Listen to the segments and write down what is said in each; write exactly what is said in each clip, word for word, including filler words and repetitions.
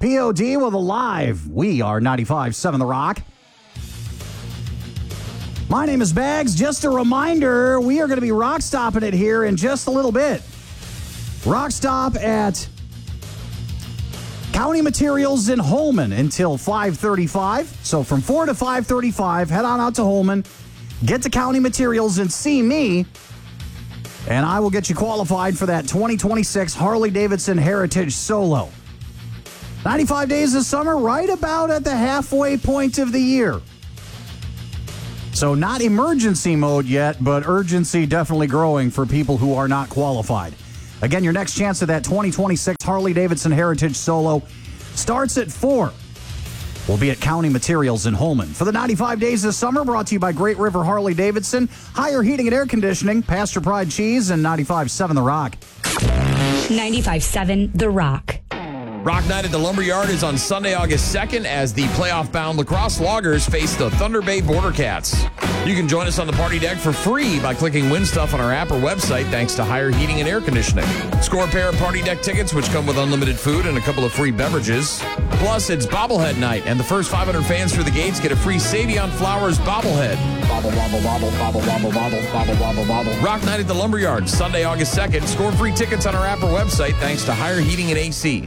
P O D with a live. We are ninety-five point seven The Rock. My name is Bags. Just a reminder, we are going to be rock stopping it here in just a little bit. Rock stop at County Materials in Holmen until five thirty-five. So from four to five thirty-five, head on out to Holmen, get to County Materials and see me, and I will get you qualified for that twenty twenty-six Harley-Davidson Heritage Solo. ninety-five days of summer, right about at the halfway point of the year. So not emergency mode yet, but urgency definitely growing for people who are not qualified. Again, your next chance at that twenty twenty-six Harley-Davidson Heritage Solo starts at four. We'll be at County Materials in Holmen. For the ninety-five days of summer, brought to you by Great River Harley-Davidson, Higher Heating and Air Conditioning, Pasture Pride Cheese, and ninety-five point seven The Rock. ninety-five point seven The Rock. Rock Night at the Lumberyard is on Sunday, August second, as the playoff-bound Lacrosse Loggers face the Thunder Bay Border Cats. You can join us on the party deck for free by clicking Win Stuff on our app or website, thanks to Higher Heating and Air Conditioning. Score a pair of party deck tickets, which come with unlimited food and a couple of free beverages. Plus, it's Bobblehead Night, and the first five hundred fans through the gates get a free Savion Flowers bobblehead. Bobble, wobble, wobble, bobble, wobble, wobble, bobble, wobble, wobble. Rock Night at the Lumberyard, Sunday, August second. Score free tickets on our app or website, thanks to Higher Heating and A C.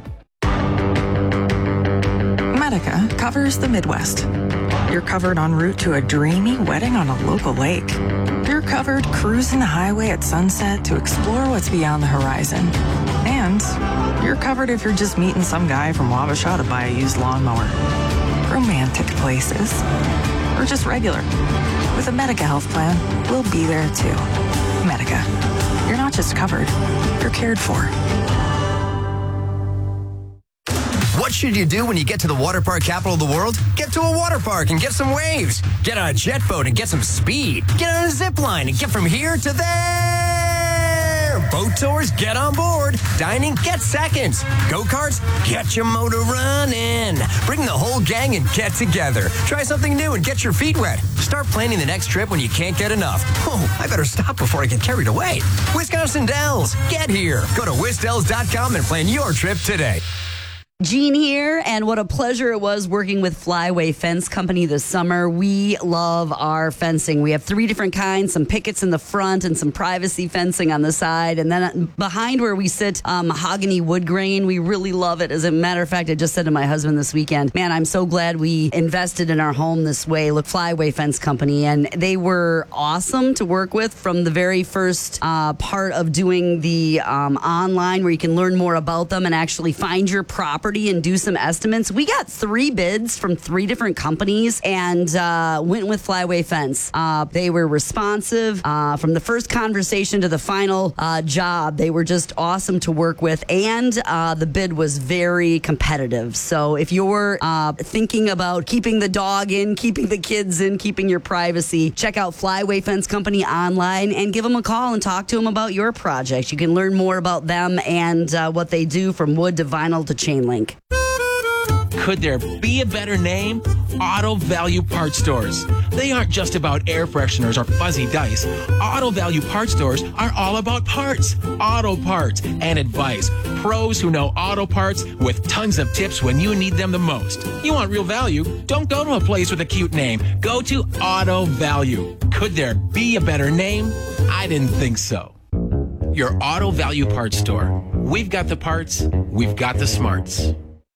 Medica covers the Midwest. You're covered en route to a dreamy wedding on a local lake. You're covered cruising the highway at sunset to explore what's beyond the horizon. And you're covered if you're just meeting some guy from Wabasha to buy a used lawnmower. Romantic places. Or just regular. With a Medica health plan, we'll be there too. Medica. You're not just covered, you're cared for. What should you do when you get to the water park capital of the world? Get to a water park and get some waves. Get on a jet boat and get some speed. Get on a zip line and get from here to there. Boat tours, get on board. Dining, get seconds. Go-karts, get your motor running. Bring the whole gang and get together. Try something new and get your feet wet. Start planning the next trip when you can't get enough. Oh, I better stop before I get carried away. Wisconsin Dells, get here. Go to wisdells dot com and plan your trip today. Jean here, and what a pleasure it was working with Flyway Fence Company this summer. We love our fencing. We have three different kinds, some pickets in the front and some privacy fencing on the side. And then behind where we sit, um, mahogany wood grain. We really love it. As a matter of fact, I just said to my husband this weekend, man, I'm so glad we invested in our home this way. Look, Flyway Fence Company, and they were awesome to work with from the very first uh, part of doing the um, online, where you can learn more about them and actually find your property and do some estimates. We got three bids from three different companies and uh, went with Flyway Fence. Uh, they were responsive uh, from the first conversation to the final uh, job. They were just awesome to work with, and uh, the bid was very competitive. So if you're uh, thinking about keeping the dog in, keeping the kids in, keeping your privacy, check out Flyway Fence Company online and give them a call and talk to them about your project. You can learn more about them and uh, what they do, from wood to vinyl to chain link. Could there be a better name? Auto Value Parts Stores. They aren't just about air fresheners or fuzzy dice. Auto Value Parts Stores are all about parts, auto parts, and advice. Pros who know auto parts with tons of tips when you need them the most. You want real value? Don't go to a place with a cute name. Go to Auto Value. Could there be a better name? I didn't think so. Your Auto Value Parts Store. We've got the parts. We've got the smarts.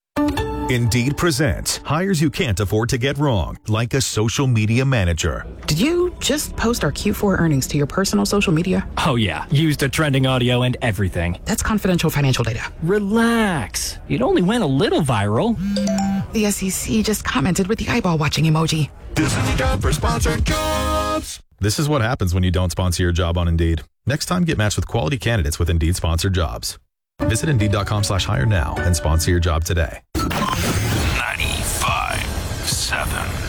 Indeed presents hires you can't afford to get wrong, like a social media manager. Did you just post our Q four earnings to your personal social media? Oh yeah, used the trending audio and everything. That's confidential financial data. Relax. It only went a little viral. The S E C just commented with the eyeball watching emoji. This is the job for sponsored jobs. This is what happens when you don't sponsor your job on Indeed. Next time, get matched with quality candidates with Indeed sponsored jobs. Visit Indeed.com slash hire now and sponsor your job today. ninety-five point seven